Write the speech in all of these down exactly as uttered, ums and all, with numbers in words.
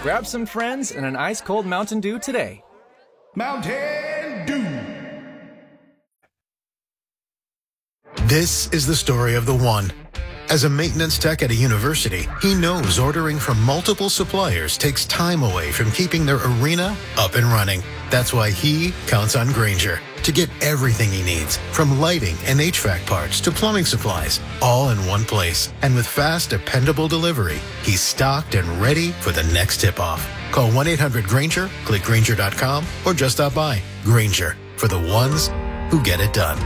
Grab some friends and an ice-cold Mountain Dew today. Mountain Dew. This is the story of the one. As a maintenance tech at a university, he knows ordering from multiple suppliers takes time away from keeping their arena up and running. That's why he counts on Grainger to get everything he needs, from lighting and H V A C parts to plumbing supplies, all in one place. And with fast, dependable delivery, he's stocked and ready for the next tip-off. Call one eight hundred Grainger, click Grainger dot com, or just stop by. Grainger, for the ones who get it done.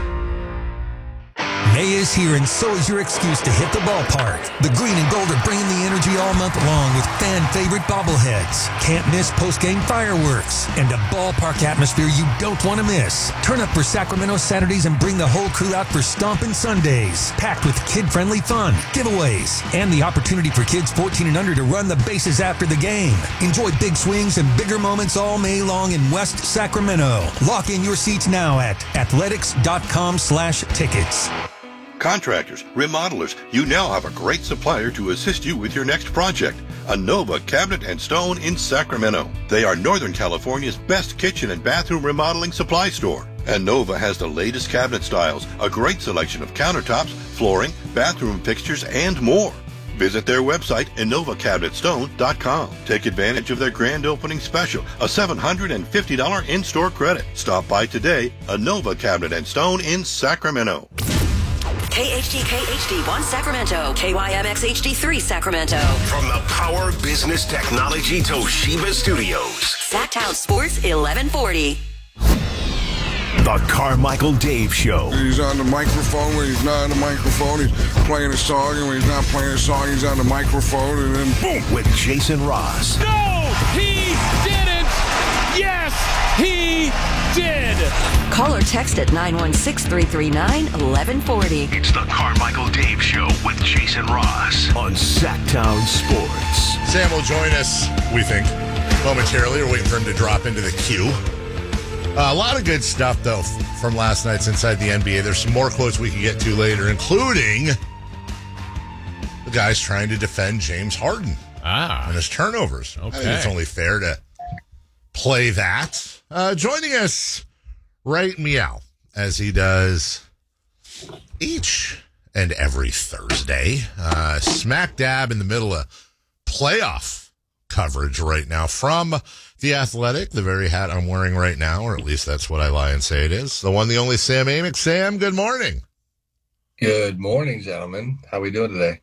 May is here, and so is your excuse to hit the ballpark. The green and gold are bringing the energy all month long with fan-favorite bobbleheads, can't miss post-game fireworks, and a ballpark atmosphere you don't want to miss. Turn up for Sacramento Saturdays and bring the whole crew out for Stompin' Sundays, packed with kid-friendly fun, giveaways, and the opportunity for kids fourteen and under to run the bases after the game. Enjoy big swings and bigger moments all May long in West Sacramento. Lock in your seats now at athletics.com slash tickets. Contractors, remodelers, you now have a great supplier to assist you with your next project. Anova Cabinet and Stone in Sacramento. They are Northern California's best kitchen and bathroom remodeling supply store. Anova has the latest cabinet styles, a great selection of countertops, flooring, bathroom fixtures, and more. Visit their website, Anova Cabinet Stone dot com. Take advantage of their grand opening special, a seven hundred fifty dollars in-store credit. Stop by today, Anova Cabinet and Stone in Sacramento. K H D K H D one Sacramento, K Y M X H D three Sacramento. From the Power Business Technology Toshiba Studios. Sacktown Sports eleven forty. The Carmichael Dave Show. He's on the microphone when he's not on the microphone. He's playing a song, and when he's not playing a song, he's on the microphone, and then boom. With Jason Ross. No, he didn't. Yes, he did. Call or text at nine one six, three three nine, one one four zero. It's the Carmichael Dave Show with Jason Ross on Sacktown Sports. Sam will join us, we think, momentarily. We're waiting for him to drop into the queue. Uh, a lot of good stuff, though, f- from last night's Inside the N B A. There's some more quotes we can get to later, including the guys trying to defend James Harden ah. and his turnovers. Okay. I think it's only fair to play that. Uh, joining us right meow, as he does each and every Thursday, uh, smack dab in the middle of playoff coverage right now from The Athletic, the very hat I'm wearing right now, or at least that's what I lie and say it is. The one, the only Sam Amick. Sam, good morning. Good morning, gentlemen. How we doing today?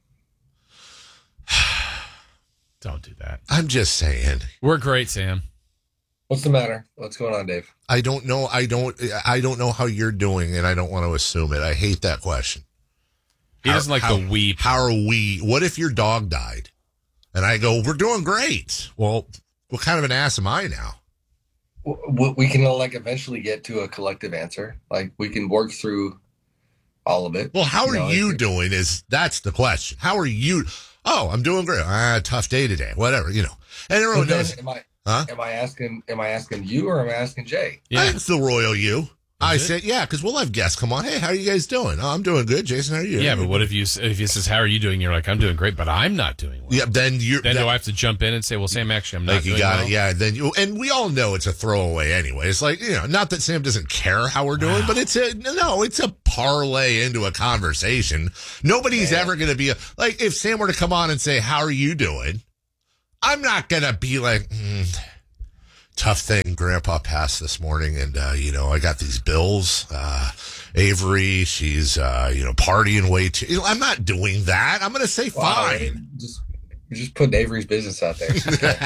Don't do that. I'm just saying. We're great, Sam. What's the matter? What's going on, Dave? I don't know. I don't. I don't know how you're doing, and I don't want to assume it. I hate that question. He how, doesn't like how, the weep. How are we? What if your dog died? And I go, we're doing great. Well, what kind of an ass am I now? We can like eventually get to a collective answer. Like we can work through all of it. Well, how are you, know, you doing? Is that's the question? How are you? Oh, I'm doing great. Ah, tough day today. Whatever, you know. And everyone then, knows. Am I? Huh? Am I asking? Am I asking you or am I asking Jay? Yeah. It's the royal you. I it? said, yeah, because we'll have guests come on. Hey, how are you guys doing? Oh, I'm doing good. Jason, how are you? Yeah, but what if you if he says, how are you doing? You're like, I'm doing great, but I'm not doing well. Yeah, then you're. Then that, do I have to jump in and say, well, Sam, actually, I'm not like you doing got well? it. Yeah, then you, and we all know it's a throwaway anyway. It's like, you know, not that Sam doesn't care how we're doing, wow. but it's a, no, it's a parlay into a conversation. Nobody's Man. ever going to be, a, like, if Sam were to come on and say, how are you doing? I'm not going to be like, mm, tough thing. Grandpa passed this morning, and, uh, you know, I got these bills. Uh, Avery, she's, uh, you know, partying way too. You know, I'm not doing that. I'm going to say wow, fine. Just, you're just putting Avery's business out there.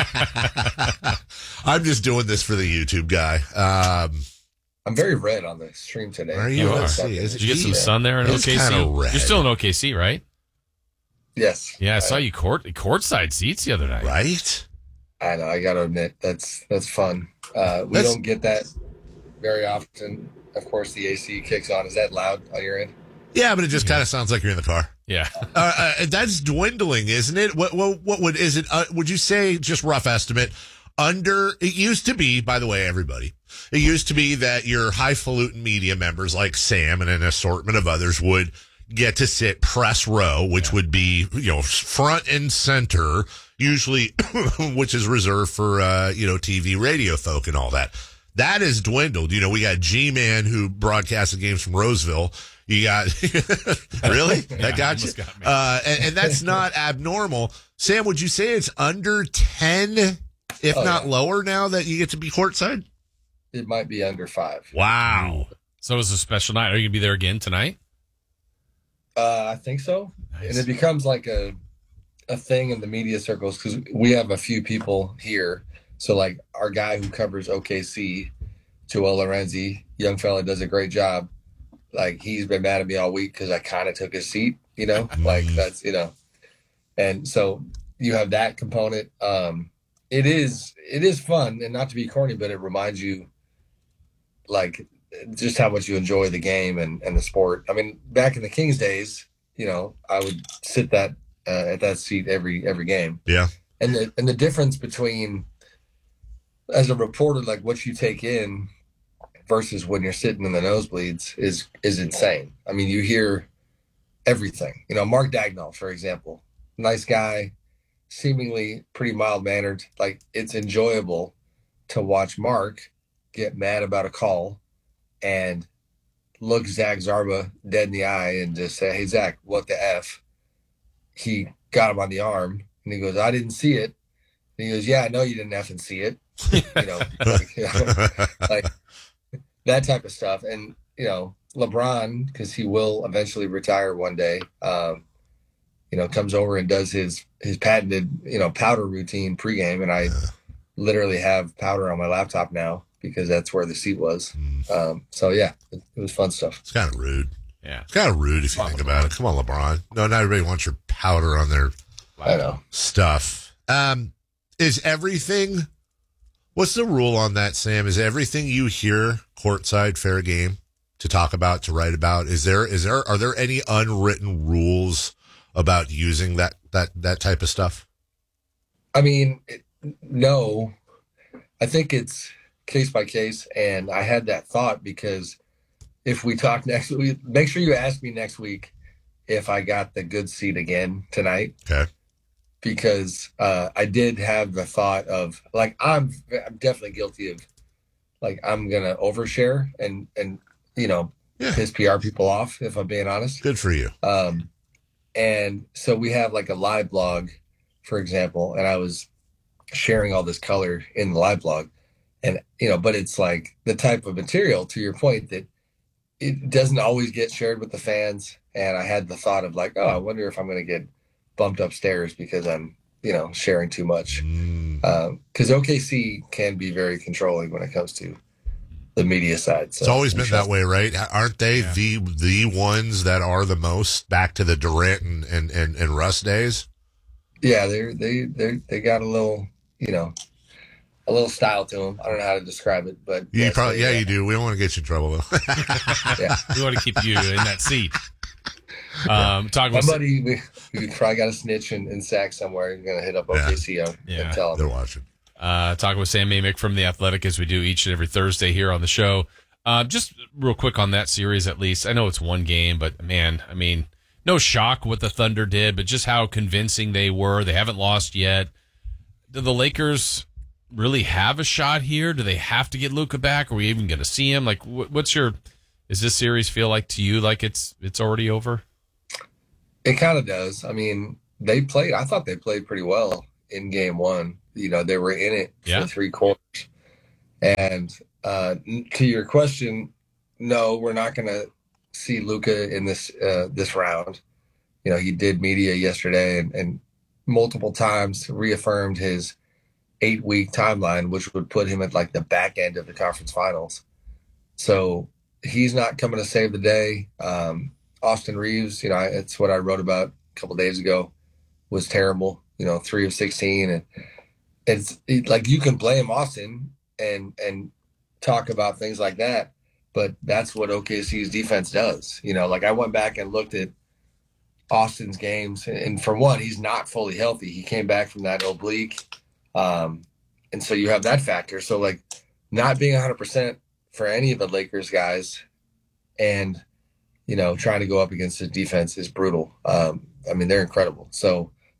I'm just doing this for the YouTube guy. Um, I'm very red on the stream today. Are you? Let's see. Did you get some sun there in O K C? You're still in O K C, right? Yes. Yeah, I saw you court courtside seats the other night. Right? I know. I got to admit, that's that's fun. Uh, we that's, don't get that very often. Of course, the A C kicks on. Is that loud on your end? Yeah, but it just kind of sounds like you're in the car. Yeah, uh, uh, that's dwindling, isn't it? What what what would is it? Uh, would you say, just rough estimate, under? It used to be, by the way, everybody. It used to be that your highfalutin media members like Sam and an assortment of others would get to sit press row, which yeah. would be, you know, front and center usually, which is reserved for, uh, you know, T V, radio folk and all that. That has dwindled. You know, we got G-Man who broadcasted games from Roseville. You got, really? Yeah, that got you? got me. Uh, and, and that's not abnormal. Sam, would you say it's under ten, if Oh, not yeah. lower now that you get to be courtside? It might be under five. Wow. So it's a special night. Are you going to be there again tonight? Uh, I think so. Nice. And it becomes like a a thing in the media circles because we have a few people here. So like our guy who covers O K C, Joel Lorenzi, young fella, does a great job. Like he's been mad at me all week because I kind of took his seat, you know, like that's, you know, and so you have that component. Um, it is, it is fun, and not to be corny, but it reminds you like just how much you enjoy the game and, and the sport. I mean, back in the Kings days, you know, I would sit that uh, at that seat every, every game. Yeah. And the, and the difference between as a reporter, like what you take in versus when you're sitting in the nosebleeds is is insane. I mean, you hear everything. You know, Mark Dagnall, for example, nice guy, seemingly pretty mild-mannered. Like, it's enjoyable to watch Mark get mad about a call and look Zach Zarba dead in the eye and just say, hey, Zach, what the F? He got him on the arm, and he goes, I didn't see it. And he goes, yeah, I know you didn't effing see it. You know, like, you know, like that type of stuff. And, you know, LeBron, because he will eventually retire one day, um, you know, comes over and does his, his patented, you know, powder routine pregame. And I literally have powder on my laptop now because that's where the seat was. Um, so, yeah, it, it was fun stuff. It's kind of rude. Yeah. It's kind of rude if you think about it. Come on, LeBron. No, not everybody wants your powder on their I know. stuff. Um, is everything... What's the rule on that, Sam? Is everything you hear courtside fair game to talk about, to write about? Is there, is there, are there any unwritten rules about using that, that, that type of stuff? I mean, it, no, I think it's case by case. And I had that thought because if we talk next week, make sure you ask me next week if I got the good seat again tonight. Okay. Because uh, I did have the thought of like, I'm, I'm definitely guilty of like, I'm going to overshare and, and, you know, yeah. piss P R people off, if I'm being honest. Good for you. Um, and so we have like a live blog, for example, and I was sharing all this color in the live blog, and, you know, but it's like the type of material, to your point, that it doesn't always get shared with the fans. And I had the thought of like, oh, I wonder if I'm going to get bumped upstairs because I'm, you know, sharing too much. Mm. Um, cause O K C can be very controlling when it comes to the media side. So it's always been trust- that way, right? Aren't they Yeah. the, the ones that are the most back to the Durant and, and, and, and Russ days? Yeah. They're, they, they, they got a little, you know, a little style to them. I don't know how to describe it, but You yes, probably, they, yeah, uh, you do. We don't want to get you in trouble though. Yeah. We want to keep you in that seat. Um, talking My with buddy, we, we probably got a snitch in, in Sac somewhere. You're going to hit up O K C and, Yeah. and tell They're them. watching. Uh, talking with Sam Amick from The Athletic, as we do each and every Thursday here on the show. Uh, just real quick on that series, at least. I know it's one game, but man, I mean, no shock what the Thunder did, but just how convincing they were. They haven't lost yet. Do the Lakers really have a shot here? Do they have to get Luka back? Are we even going to see him? Like, wh- what's your, does this series feel like to you like it's it's already over? It kind of does. I mean, they played, I thought they played pretty well in game one. You know, they were in it Yeah. for three quarters. And uh, to your question, no, we're not going to see Luka in this uh, this round. You know, he did media yesterday and, and multiple times reaffirmed his eight week timeline, which would put him at like the back end of the conference finals. So he's not coming to save the day. Um, Austin Reeves, you know, it's what I wrote about a couple of days ago, was terrible, you know, three of sixteen. And it's it, like, you can blame Austin and, and talk about things like that, but that's what O K C's defense does. You know, like I went back and looked at Austin's games, and for one, he's not fully healthy. He came back from that oblique. Um, and so you have that factor. So like not being one hundred percent for any of the Lakers guys and, you know, trying to go up against the defense is brutal. Um, I mean, they're incredible. So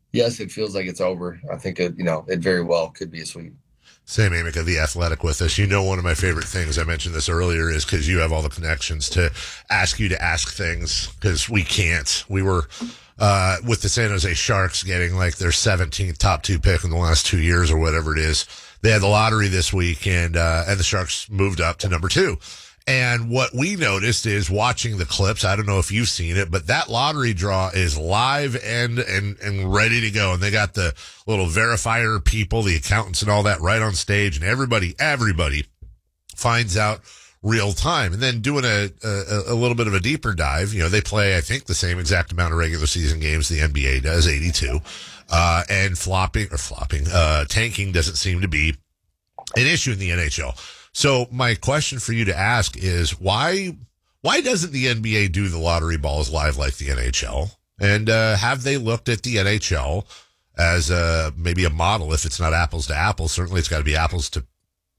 yes, it feels like it's over. I think it, you know, it very well could be a sweep. Sam Amick of The Athletic with us. You know, one of my favorite things, I mentioned this earlier, is because you have all the connections to ask you to ask things because we can't. We were uh, with the San Jose Sharks getting like their seventeenth top two pick in the last two years or whatever it is. They had the lottery this week, and uh, and the Sharks moved up to number two. And what we noticed is watching the clips, I don't know if you've seen it, but that lottery draw is live and, and, and ready to go. And they got the little verifier people, the accountants and all that right on stage. And everybody, everybody finds out real time. And then doing a, a, a little bit of a deeper dive, you know, they play, I think, the same exact amount of regular season games the N B A does, eighty-two. Uh, and flopping or flopping, uh, tanking doesn't seem to be an issue in the N H L. So my question for you to ask is why why doesn't the N B A do the lottery balls live like the N H L? And uh, have they looked at the N H L as a, maybe a model? If it's not apples to apples, certainly it's got to be apples to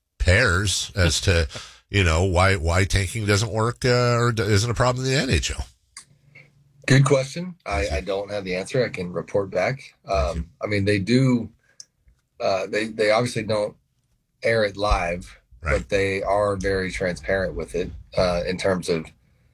pears as to, you know, why why tanking doesn't work uh, or isn't a problem in the N H L. Good question. I, I don't have the answer. I can report back. Um, I mean, they do. Uh, they they obviously don't air it live. Right. But they are very transparent with it uh, in terms of,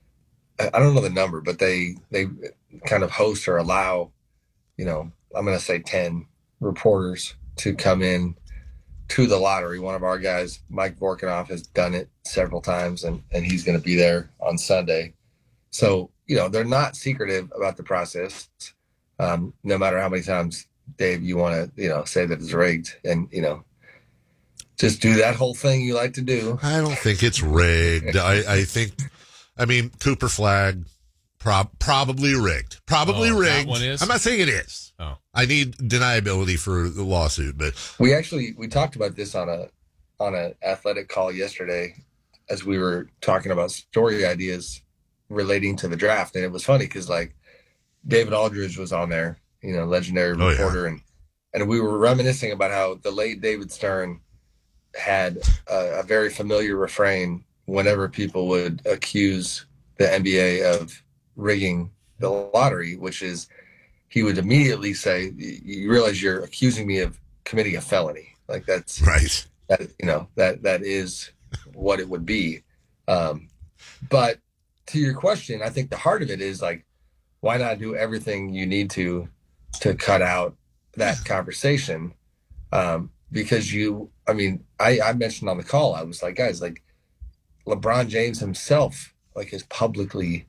I don't know the number, but they they kind of host or allow, you know, I'm going to say ten reporters to come in to the lottery. One of our guys, Mike Vorkanoff, has done it several times, and, and he's going to be there on Sunday. So, you know, they're not secretive about the process, um, no matter how many times, Dave, you want to, you know, say that it's rigged and, you know, just do that whole thing you like to do. I don't think it's rigged. I, I think, I mean, Cooper Flag, prob- probably rigged. Probably oh, rigged. That one is? I'm not saying it is. Oh. I need deniability for the lawsuit, but we actually we talked about this on a on an athletic call yesterday as we were talking about story ideas relating to the draft, and it was funny because like David Aldridge was on there, you know, legendary oh, reporter, yeah. and and we were reminiscing about how the late David Stern had a, a very familiar refrain whenever people would accuse the N B A of rigging the lottery, which is he would immediately say, you realize you're accusing me of committing a felony. Like that's right. That, you know, that, that is what it would be. Um, but to your question, I think the heart of it is like, why not do everything you need to, to cut out that conversation? Um, because you, I mean, I, I mentioned on the call, I was like, guys, like LeBron James himself, like has publicly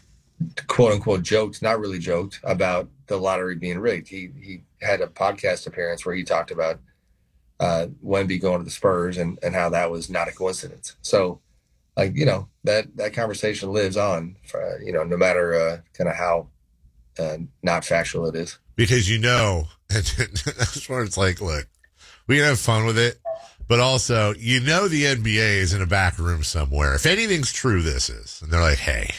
quote unquote joked, not really joked about the lottery being rigged. He, he had a podcast appearance where he talked about uh, Wemby going to the Spurs and, and how that was not a coincidence. So like, you know, that, that conversation lives on for, you know, no matter uh, kind of how uh, not factual it is. Because, you know, that's where it's like, look, we can have fun with it, but also, you know, the N B A is in a back room somewhere. If anything's true, this is. And they're like, hey,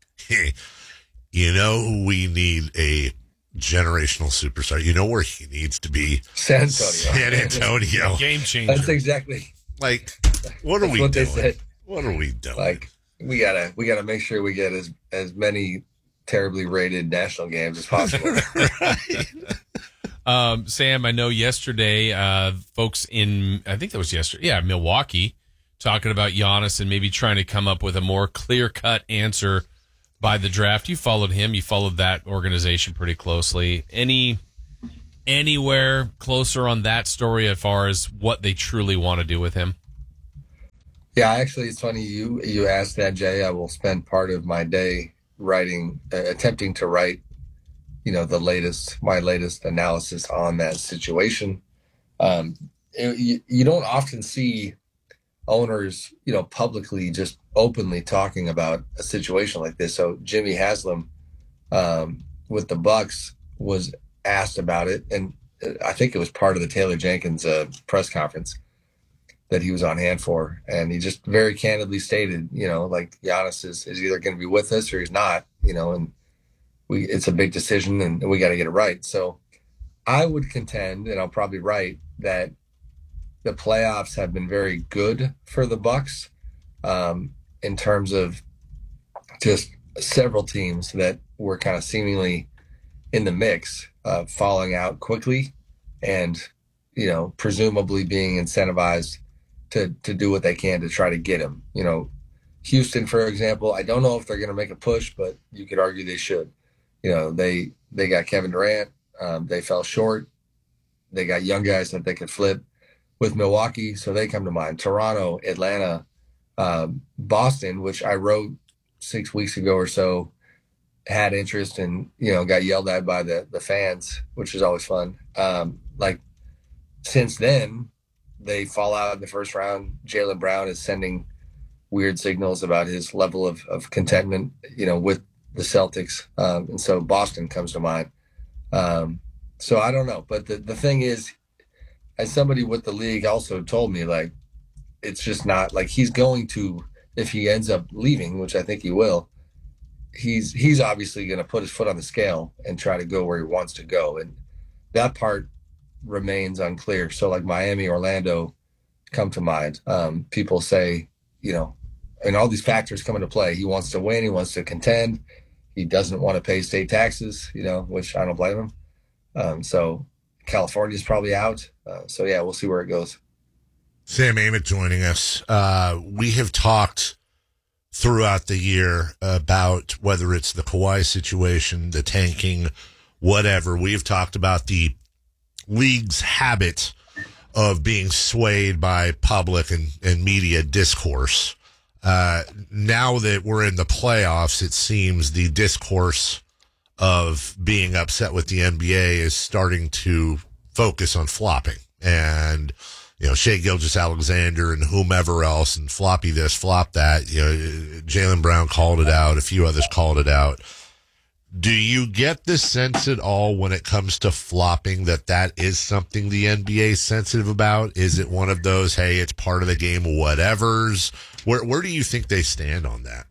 you know who we need a generational superstar? You know where he needs to be? San Antonio. San Antonio. Game changer. That's exactly. Like, what are That's we what doing? They said. What are we doing? Like, we gotta, we gotta make sure we get as, as many terribly rated national games as possible. Right. Um, Sam, I know yesterday, uh, folks in, I think that was yesterday, yeah, Milwaukee, talking about Giannis and maybe trying to come up with a more clear-cut answer by the draft. You followed him. You followed that organization pretty closely. Any anywhere closer on that story as far as what they truly want to do with him? Yeah, actually, it's funny you you asked that, Jay. I will spend part of my day writing, uh, attempting to write, you know, the latest, my latest analysis on that situation. Um, it, you, you don't often see owners, you know, publicly just openly talking about a situation like this. So Jimmy Haslam um, with the Bucks was asked about it, and I think it was part of the Taylor Jenkins uh, press conference that he was on hand for, and he just very candidly stated, you know, like Giannis is, is either going to be with us or he's not, you know, and we it's a big decision and we got to get it right. So I would contend, and I'll probably write, that the playoffs have been very good for the Bucks um, in terms of just several teams that were kind of seemingly in the mix uh, falling out quickly and, you know, presumably being incentivized to, to do what they can to try to get him. You know, Houston, for example, I don't know if they're going to make a push, but you could argue they should. You know, they, they got Kevin Durant. Um, they fell short. They got young guys that they could flip with Milwaukee. So they come to mind. Toronto, Atlanta, um, Boston, which I wrote six weeks ago or so, had interest and, you know, got yelled at by the, the fans, which is always fun. Um, like since then, they fall out in the first round. Jaylen Brown is sending weird signals about his level of, of contentment, you know, with the Celtics. Um, and so Boston comes to mind. Um, so I don't know. But the, the thing is, as somebody with the league also told me, like, it's just not like he's going to, if he ends up leaving, which I think he will, he's he's obviously going to put his foot on the scale and try to go where he wants to go. And that part remains unclear. So like Miami, Orlando come to mind. Um, people say, you know, and all these factors come into play. He wants to win. He wants to contend. He doesn't want to pay state taxes, you know, which I don't blame him. Um, so California's probably out. Uh, so, yeah, we'll see where it goes. Sam Amick joining us. Uh, we have talked throughout the year about whether it's the Kawhi situation, the tanking, whatever. We've talked about the league's habit of being swayed by public and, and media discourse. Uh, now that we're in the playoffs, it seems the discourse of being upset with the N B A is starting to focus on flopping. And, you know, Shai Gilgeous-Alexander and whomever else, and floppy this, flop that. You know, Jaylen Brown called it out. A few others called it out. Do you get the sense at all when it comes to flopping that that is something the N B A is sensitive about? Is it one of those, hey, it's part of the game, whatevers? Where where do you think they stand on that?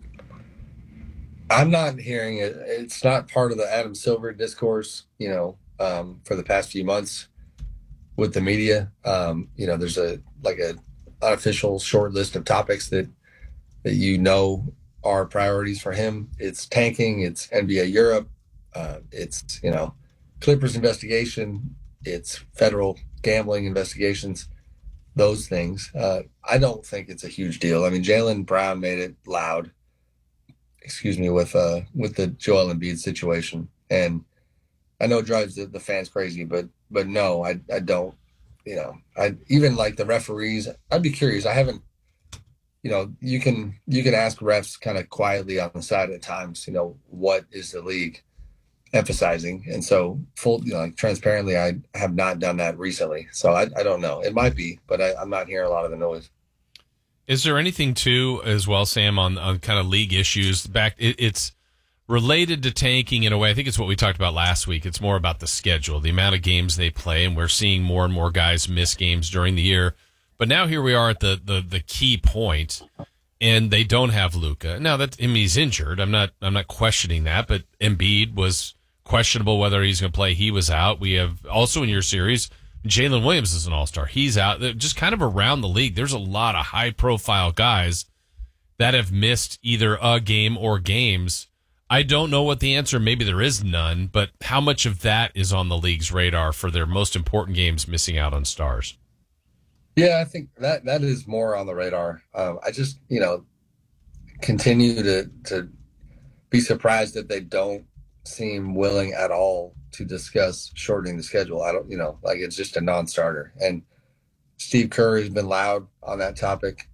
I'm not hearing it. It's not part of the Adam Silver discourse, you know, um, for the past few months with the media. Um, you know, there's a like a unofficial short list of topics that that you know are priorities for him. It's tanking, it's N B A Europe, uh, it's, you know, Clippers investigation, it's federal gambling investigations, those things. Uh, I don't think it's a huge deal. I mean, Jaylen Brown made it loud, excuse me, with uh, with the Joel Embiid situation. And I know it drives the, the fans crazy, but but no, I I don't, you know, I even like the referees, I'd be curious. I haven't, you know, you can you can ask refs kind of quietly on the side at times, you know, what is the league emphasizing? And so full, you know, like transparently, I have not done that recently. So I, I don't know. It might be, but I, I'm not hearing a lot of the noise. Is there anything too, as well, Sam, on, on kind of league issues? Back, it, it's related to tanking in a way. I think it's what we talked about last week. It's more about the schedule, the amount of games they play, and we're seeing more and more guys miss games during the year. But now here we are at the, the, the key point, and they don't have Luka. Now that I mean, he's injured, I'm not I'm not questioning that. But Embiid was questionable whether he's going to play. He was out. We have also in your series, Jalen Williams is an all-star. He's out. Just kind of around the league, there's a lot of high-profile guys that have missed either a game or games. I don't know what the answer. Maybe there is none, but how much of that is on the league's radar for their most important games missing out on stars? Yeah, I think that that is more on the radar. Um, I just, you know, continue to to be surprised that they don't seem willing at all to discuss shortening the schedule. I don't, you know, like it's just a non-starter. And Steve Kerr has been loud on that topic.